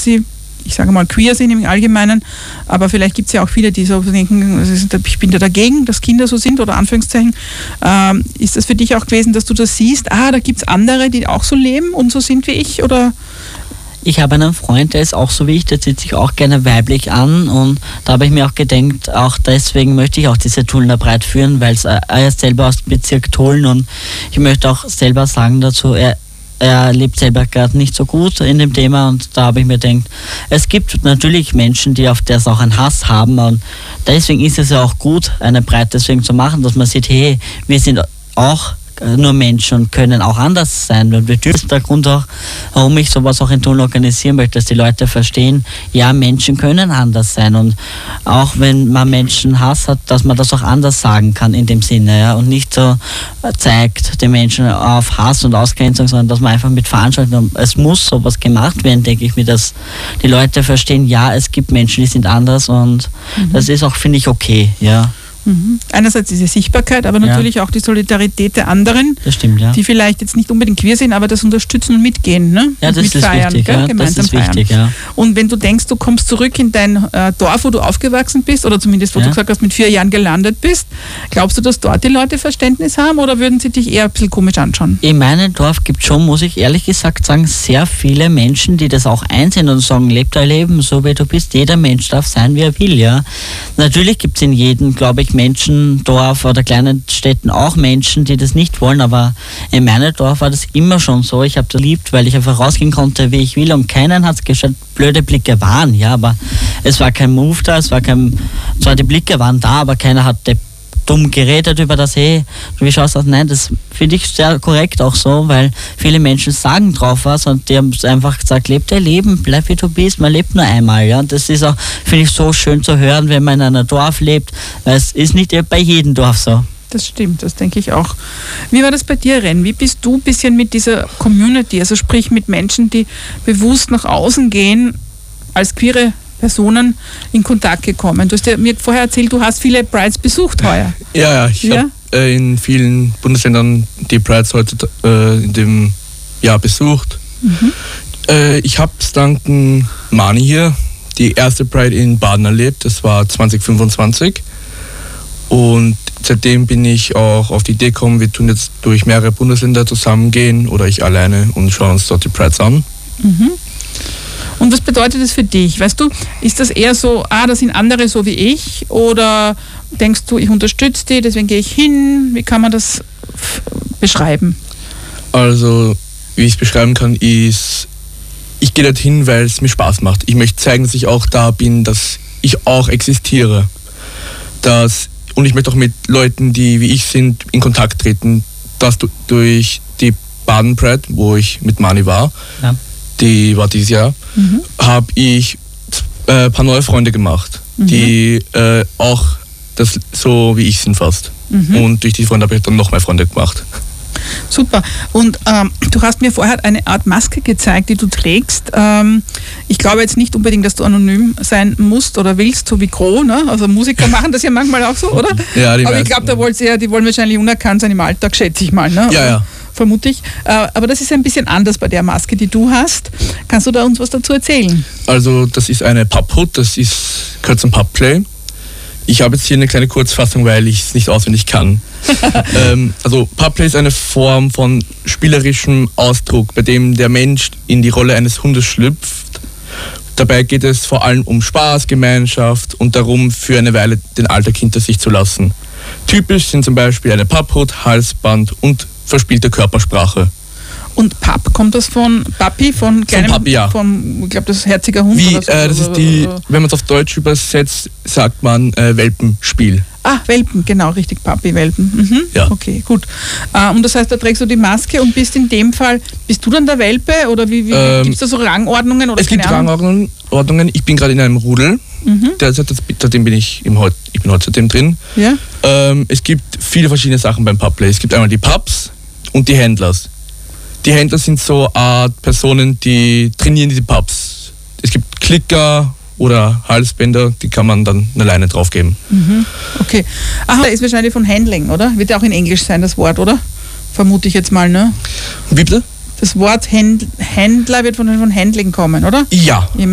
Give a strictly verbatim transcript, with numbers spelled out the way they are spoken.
sie, ich sage mal, queer sind im Allgemeinen, aber vielleicht gibt es ja auch viele, die so denken, ich bin da dagegen, dass Kinder so sind, oder Anführungszeichen. Ähm, ist das für dich auch gewesen, dass du das siehst, ah, da gibt es andere, die auch so leben und so sind wie ich, oder? Ich habe einen Freund, der ist auch so wie ich, der zieht sich auch gerne weiblich an, und da habe ich mir auch gedacht, auch deswegen möchte ich auch diese Tullner Pride führen, weil er ist selber aus dem Bezirk Tulln, und ich möchte auch selber sagen dazu, er Er lebt selber gerade nicht so gut in dem Thema, und da habe ich mir gedacht, es gibt natürlich Menschen, die auf das auch einen Hass haben, und deswegen ist es ja auch gut, eine Pride deswegen zu machen, dass man sieht, hey, wir sind auch nur Menschen und können auch anders sein, und wir dürfen der Grund auch, warum ich sowas auch in Tulln organisieren möchte, dass die Leute verstehen, ja, Menschen können anders sein, und auch wenn man Menschen Hass hat, dass man das auch anders sagen kann in dem Sinne, ja, und nicht so zeigt den Menschen auf Hass und Ausgrenzung, sondern dass man einfach mit Veranstaltungen, es muss sowas gemacht werden, denke ich mir, dass die Leute verstehen, ja, es gibt Menschen, die sind anders, und mhm. das ist auch, finde ich, okay, ja. Mhm. Einerseits diese Sichtbarkeit, aber natürlich ja. auch die Solidarität der anderen, das stimmt, ja. die vielleicht jetzt nicht unbedingt queer sind, aber das unterstützen und mitgehen, ne? Ja, und das ist mitfeiern, wichtig, gell? Ja, Gemeinsam das ist wichtig, ja. Und wenn du denkst, du kommst zurück in dein äh, Dorf, wo du aufgewachsen bist, oder zumindest, wo ja. du gesagt hast, mit vier Jahren gelandet bist, glaubst du, dass dort die Leute Verständnis haben, oder würden sie dich eher ein bisschen komisch anschauen? In meinem Dorf gibt es schon, muss ich ehrlich gesagt sagen, sehr viele Menschen, die das auch einsehen und sagen, leb dein Leben, so wie du bist. Jeder Mensch darf sein, wie er will, ja. Natürlich gibt es in jedem, glaube ich, Menschen, Dorf oder kleinen Städten auch Menschen, die das nicht wollen, aber in meinem Dorf war das immer schon so. Ich habe das geliebt, weil ich einfach rausgehen konnte, wie ich will, und keinen hat es gestört. Blöde Blicke waren, ja, aber es war kein Move da, es war kein, zwar die Blicke waren da, aber keiner hat dumm geredet über das, hey, wie schaust du aus? Nein, das finde ich sehr korrekt auch so, weil viele Menschen sagen drauf was, und die haben einfach gesagt, leb dein Leben, bleib wie du bist, man lebt nur einmal, ja, und das ist auch, finde ich, so schön zu hören, wenn man in einem Dorf lebt, weil es ist nicht bei jedem Dorf so. Das stimmt, das denke ich auch. Wie war das bei dir, Ren? Wie bist du ein bisschen mit dieser Community, also sprich mit Menschen, die bewusst nach außen gehen, als queere Personen in Kontakt gekommen? Du hast ja mir vorher erzählt, du hast viele Prides besucht heuer. Ja, ja, ich ja? habe äh, in vielen Bundesländern die Prides heute äh, in dem Jahr besucht. Mhm. Äh, ich habe es dank Mani hier die erste Pride in Baden erlebt, das war zwanzig fünfundzwanzig. Und seitdem bin ich auch auf die Idee gekommen, wir tun jetzt durch mehrere Bundesländer zusammengehen oder ich alleine und schauen uns dort die Prides an. Mhm. Und was bedeutet das für dich? Weißt du, ist das eher so, ah, da sind andere so wie ich, oder denkst du, ich unterstütze die, deswegen gehe ich hin? Wie kann man das f- beschreiben? Also, wie ich es beschreiben kann, ist, ich gehe dorthin, weil es mir Spaß macht. Ich möchte zeigen, dass ich auch da bin, dass ich auch existiere. Dass, und ich möchte auch mit Leuten, die wie ich sind, in Kontakt treten. Das durch die Baden Pride, wo ich mit Mani war, ja. die war dieses Jahr, mhm. habe ich ein äh, paar neue Freunde gemacht, mhm. die äh, auch das so wie ich sind fast. Mhm. Und durch die Freunde habe ich dann noch mehr Freunde gemacht. Super. Und ähm, du hast mir vorher eine Art Maske gezeigt, die du trägst. Ähm, ich glaube jetzt nicht unbedingt, dass du anonym sein musst oder willst, so wie Gro, ne? Also Musiker machen das ja manchmal auch so, oder? Ja, die Aber ich glaube, da wollt ihr, die wollen wahrscheinlich unerkannt sein im Alltag, schätze ich mal, ne? Ja, ja. Vermute ich. Äh, aber das ist ein bisschen anders bei der Maske, die du hast. Kannst du da uns was dazu erzählen? Also das ist eine Papp-Hood, das ist gehört zum Papp-Play. Ich habe jetzt hier eine kleine Kurzfassung, weil ich es nicht auswendig kann. ähm, also Papp-Play ist eine Form von spielerischem Ausdruck, bei dem der Mensch in die Rolle eines Hundes schlüpft. Dabei geht es vor allem um Spaß, Gemeinschaft und darum, für eine Weile den Alltag hinter sich zu lassen. Typisch sind zum Beispiel eine Papp-Hood, Halsband und verspielte Körpersprache. Und Papp, kommt das von Papi, von kleinem, von Papi, ja. Von, ich glaube, das ist herziger Hund Wie, oder so. Äh, das ist die, wenn man es auf Deutsch übersetzt, sagt man äh, Welpenspiel. Ah, Welpen, genau, richtig, Papi-Welpen. Mhm. Ja. Okay, gut. Äh, und das heißt, da trägst du die Maske und bist in dem Fall, bist du dann der Welpe oder wie, wie ähm, gibt es da so Rangordnungen? Oder es gibt Rangordnungen, ich bin gerade in einem Rudel, mhm. Derzeit, seitdem bin ich, im Heut, ich bin heute seitdem drin. Ja. Ähm, es gibt viele verschiedene Sachen beim Papp-Play. Es gibt einmal die Paps und die Händlers. Die Händler sind so Art Personen, die trainieren diese Pubs. Es gibt Klicker oder Halsbänder, die kann man dann eine Leine draufgeben. Mhm. Okay. Ach, da ist wahrscheinlich von Handling, oder? Wird ja auch in Englisch sein, das Wort, oder? Vermute ich jetzt mal, ne? Wie bitte? Das Wort Händler wird von, von Handling kommen, oder? Ja.